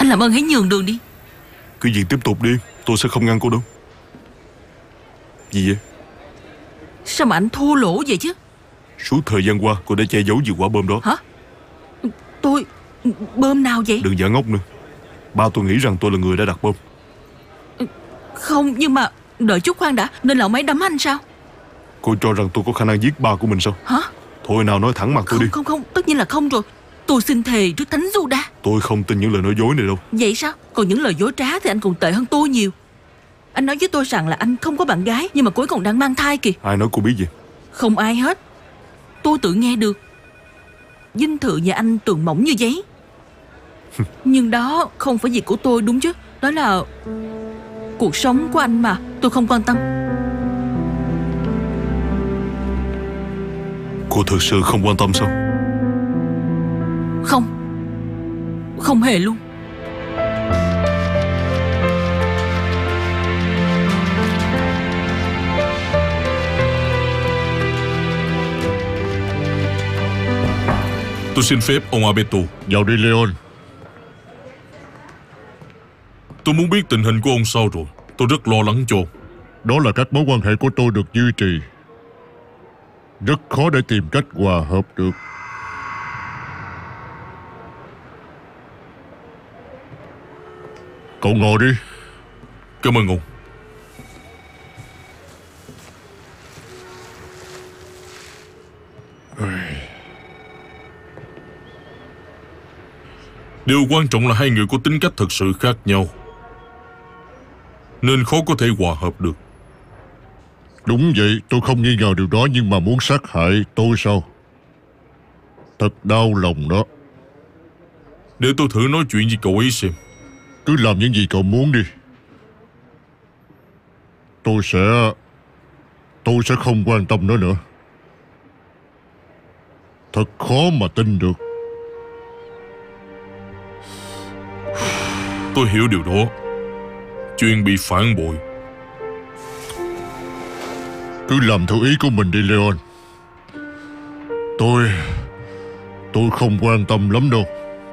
Anh làm ơn hãy nhường đường đi. Cứ việc tiếp tục đi, tôi sẽ không ngăn cô đâu. Gì vậy? Sao mà anh thô lỗ vậy chứ? Suốt thời gian qua cô đã che giấu việc quả bom đó. Hả? Tôi... Bom nào vậy? Đừng giả ngốc nữa. Ba tôi nghĩ rằng tôi là người đã đặt bom. Không, nhưng mà đợi chút khoan đã. Nên là ông ấy đấm anh sao? Cô cho rằng tôi có khả năng giết ba của mình sao? Hả? Thôi nào, nói thẳng mặt tôi đi. Không, tất nhiên là không rồi. Tôi xin thề trước Thánh Juda. Tôi không tin những lời nói dối này đâu. Vậy sao? Còn những lời dối trá thì anh còn tệ hơn tôi nhiều. Anh nói với tôi rằng là anh không có bạn gái, nhưng mà cô ấy còn đang mang thai kìa. Ai nói cô biết gì? Không ai hết. Tôi tự nghe được. Dinh thự nhà anh tường mỏng như giấy. Nhưng đó không phải việc của tôi đúng chứ. Đó là cuộc sống của anh mà. Tôi không quan tâm. Cô thực sự không quan tâm sao? Không hề luôn. Tôi xin phép ông Alberto. Vào đi Leon. Tôi muốn biết tình hình của ông sao rồi. Tôi rất lo lắng cho ông. Đó là các mối quan hệ của tôi được duy trì. Rất khó để tìm cách hòa hợp được. Cậu ngồi đi. Cảm ơn ông. Điều quan trọng là hai người có tính cách thật sự khác nhau, nên khó có thể hòa hợp được. Đúng vậy, tôi không nghi ngờ điều đó, nhưng mà muốn sát hại tôi sao? Thật đau lòng đó. Để tôi thử nói chuyện với cậu ấy xem. Cứ làm những gì cậu muốn đi. Tôi sẽ không quan tâm nữa. Thật khó mà tin được. Tôi hiểu điều đó. Chuyện bị phản bội. Cứ làm theo ý của mình đi Leon. Tôi không quan tâm lắm đâu.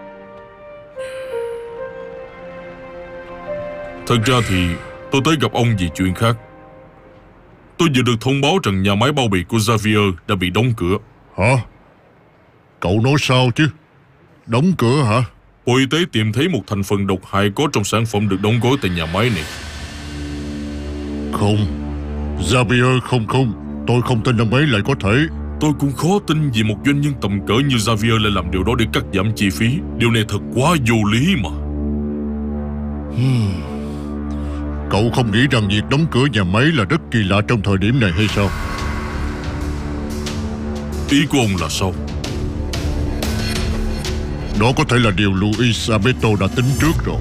Thật ra thì tôi tới gặp ông vì chuyện khác. Tôi vừa được thông báo rằng nhà máy bao bì của Xavier đã bị đóng cửa. Hả? Cậu nói sao chứ? Đóng cửa hả? Bộ Y tế tìm thấy một thành phần độc hại có trong sản phẩm được đóng gói tại nhà máy này. Không, Xavier không, tôi không tin ông ấy lại có thể. Tôi cũng khó tin vì một doanh nhân tầm cỡ như Xavier lại làm điều đó để cắt giảm chi phí. Điều này thật quá vô lý mà. Cậu không nghĩ rằng việc đóng cửa nhà máy là rất kỳ lạ trong thời điểm này hay sao? Ý của ông là sao? Đó có thể là điều Luis Alberto đã tính trước rồi.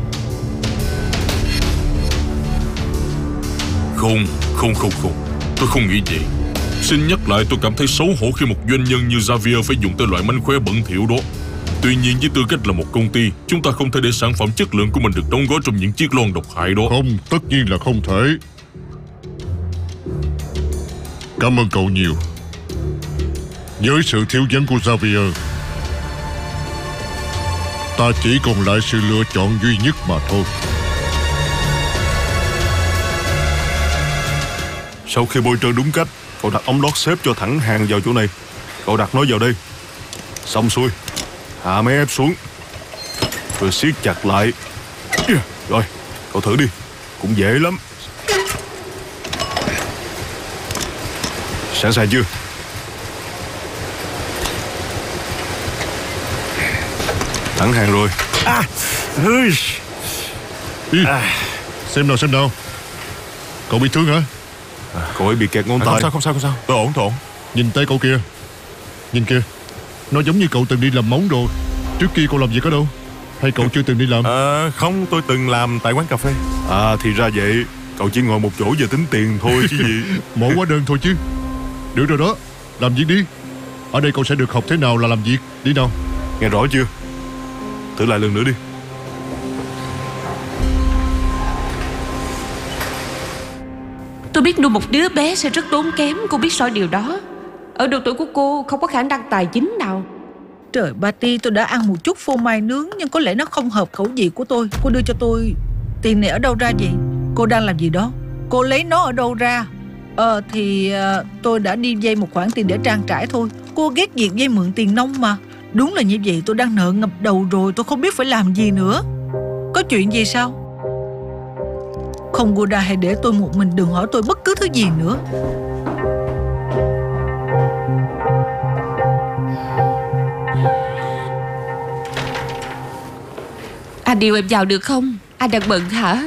Không. Tôi không nghĩ vậy. Xin nhắc lại, tôi cảm thấy xấu hổ khi một doanh nhân như Xavier phải dùng tới loại mánh khóe bẩn thỉu đó. Tuy nhiên, với tư cách là một công ty, chúng ta không thể để sản phẩm chất lượng của mình được đóng gói trong những chiếc lon độc hại đó. Không, tất nhiên là không thể. Cảm ơn cậu nhiều. Với sự thiếu vắng của Xavier, ta chỉ còn lại sự lựa chọn duy nhất mà thôi. Sau khi bôi trơn đúng cách, cậu đặt ống lót xếp cho thẳng hàng vào chỗ này. Cậu đặt nó vào đây. Xong xuôi, hạ máy ép xuống, rồi siết chặt lại. Rồi, cậu thử đi. Cũng dễ lắm. Sẵn sàng chưa? Thẳng hàng rồi. Xem nào. Cậu bị thương hả? Cậu ấy bị kẹt ngón tay. Không sao. Tôi ổn. Nhìn tay cậu kia. Nhìn kìa. Nó giống như cậu từng đi làm móng đồ. Trước kia cậu làm việc ở đâu? Hay cậu chưa từng đi làm? Không, tôi từng làm tại quán cà phê. Thì ra vậy. Cậu chỉ ngồi một chỗ và tính tiền thôi chứ gì. Mỗi hóa đơn thôi chứ. Được rồi đó, làm việc đi. Ở đây cậu sẽ được học thế nào là làm việc. Đi nào. Nghe rõ chưa? Thử lại lần nữa đi. Tôi biết nuôi một đứa bé sẽ rất tốn kém. Cô biết rõ điều đó. Ở độ tuổi của cô không có khả năng tài chính nào. Trời Patty, tôi đã ăn một chút phô mai nướng nhưng có lẽ nó không hợp khẩu vị của tôi. Cô đưa cho tôi tiền này ở đâu ra vậy? Cô đang làm gì đó? Cô lấy nó ở đâu ra? Tôi đã đi vay một khoản tiền để trang trải thôi. Cô ghét việc vay mượn tiền nông mà. Đúng là như vậy, tôi đang nợ ngập đầu rồi. Tôi không biết phải làm gì nữa. Có chuyện gì sao? Không, Goda, hãy để tôi một mình. Đừng hỏi tôi bất cứ thứ gì nữa. Anh điều em vào được không? Anh đang bận hả?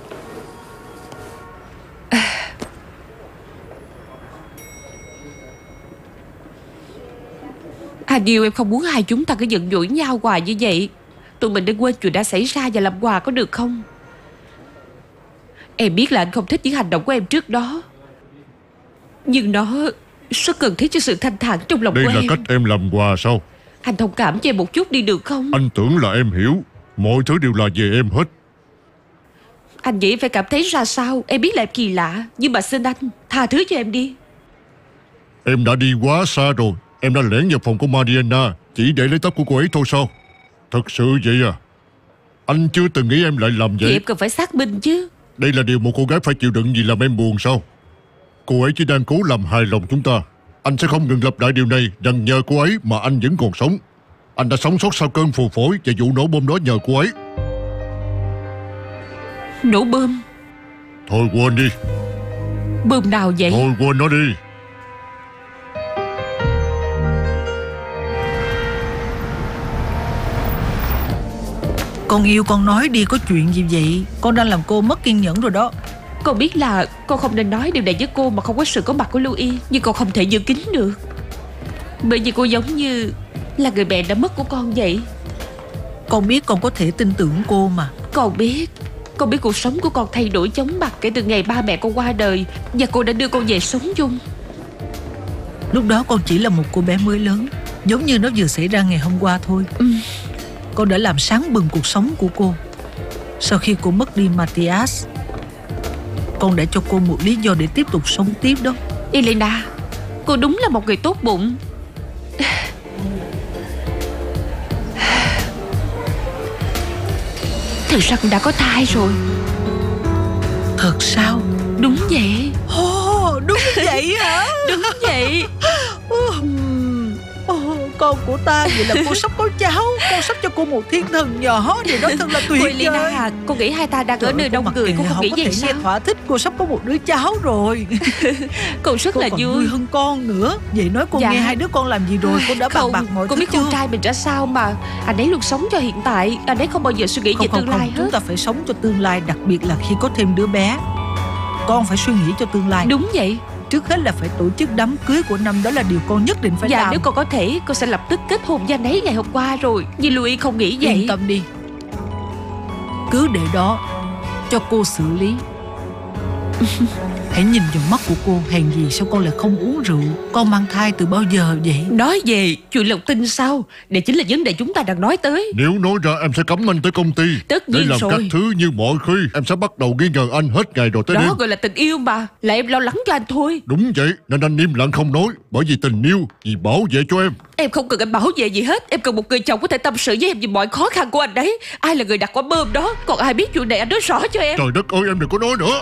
Anh điều em không muốn hai chúng ta cứ giận dỗi nhau hoài như vậy. Tụi mình đừng quên chuyện đã xảy ra và làm quà có được không? Em biết là anh không thích những hành động của em trước đó, nhưng nó rất cần thiết cho sự thanh thản trong lòng Đây của là em. cách em làm quà sao? Anh thông cảm cho em một chút đi được không? Anh tưởng là em hiểu. Mọi thứ đều là về em hết. Anh nghĩ phải cảm thấy ra sao? Em biết là em kỳ lạ, nhưng mà xin anh tha thứ cho em đi. Em đã đi quá xa rồi. Em đã lẻn vào phòng của Mariana chỉ để lấy tóc của cô ấy thôi sao? Thật sự vậy à? Anh chưa từng nghĩ em lại làm Thì vậy. em cần phải xác minh chứ. Đây là điều một cô gái phải chịu đựng vì làm em buồn sao? Cô ấy chỉ đang cố làm hài lòng chúng ta. Anh sẽ không ngừng lặp lại điều này, rằng nhờ cô ấy mà anh vẫn còn sống. Anh đã sống sót sau cơn phù phổi và vụ nổ bom đó nhờ cô ấy. Nổ bom? Thôi quên đi. Bom nào vậy? Thôi quên nó đi. Con yêu, con nói đi, có chuyện gì vậy? Con đang làm cô mất kiên nhẫn rồi đó. Con biết là con không nên nói điều này với cô mà không có sự có mặt của Louis, nhưng con không thể giữ kín được. Bởi vì cô giống như là người mẹ đã mất của con vậy. Con biết con có thể tin tưởng cô mà. Con biết cuộc sống của con thay đổi chóng mặt kể từ ngày ba mẹ con qua đời, và cô đã đưa con về sống chung. Lúc đó con chỉ là một cô bé mới lớn, giống như nó vừa xảy ra ngày hôm qua thôi. Con đã làm sáng bừng cuộc sống của cô. Sau khi cô mất đi Matthias, con đã cho cô một lý do để tiếp tục sống tiếp đó. Elena, cô đúng là một người tốt bụng. Thật ra con đã có thai rồi. Thật sao? Đúng vậy. Đúng vậy hả? Đúng vậy. Con của ta, vậy là cô sắp có cháu. Con sắp cho cô một thiên thần nhỏ. Điều đó thật là tuyệt Cô vời. Elena, cô nghĩ hai ta đang ở nơi đông người, cô không nghĩ vậy sao? Thỏa thích, cô sắp có một đứa cháu rồi. Cô rất Cô là còn vui vui hơn con nữa. Vậy nói cô Dạ. nghe hai đứa con làm gì rồi? Cô đã bàn bạc mọi cô thứ biết chưa? con trai mình ra sao mà. Anh ấy luôn sống cho hiện tại. Anh ấy không bao giờ suy nghĩ về tương lai hết. Chúng ta phải sống cho tương lai, đặc biệt là khi có thêm đứa bé. Con phải suy nghĩ cho tương lai. Đúng vậy. Trước hết là phải tổ chức đám cưới của năm. Đó là điều con nhất định phải Và làm. nếu con có thể, con sẽ lập tức kết hôn với anh ấy ngày hôm qua rồi. Nhưng Louis không nghĩ vậy. Yên tâm đi, cứ để đó cho cô xử lý. Hãy nhìn vào mắt của cô. Hèn gì sao con lại không uống rượu? Con mang thai từ bao giờ vậy? Nói về chuyện lòng tin sao? Đây chính là vấn đề chúng ta đang nói tới. Nếu nói ra em sẽ cấm anh tới công ty. Tất nhiên để làm rồi. các thứ như mọi khi. Em sẽ bắt đầu nghi ngờ anh hết ngày rồi tới đêm. Đó gọi là tình yêu mà. Là em lo lắng cho anh thôi. Đúng vậy, nên anh im lặng không nói. Bởi vì tình yêu, vì bảo vệ cho em. Em không cần anh bảo vệ gì hết. Em cần một người chồng có thể tâm sự với em về mọi khó khăn của anh đấy. Ai là người đặt quả bom đó? Còn ai biết chuyện này anh nói rõ cho em. Trời đất ơi, em đừng có nói nữa.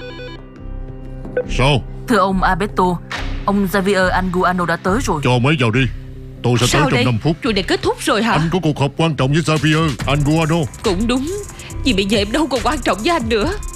Sao? Thưa ông Alberto, ông Javier Anguano đã tới rồi. Cho mấy vào đi. Tôi sẽ Sao tới đây? trong 5 phút. Chuyện này kết thúc rồi hả? Anh có cuộc họp quan trọng với Javier Anguano. Cũng đúng. Vì bây giờ em đâu còn quan trọng với anh nữa.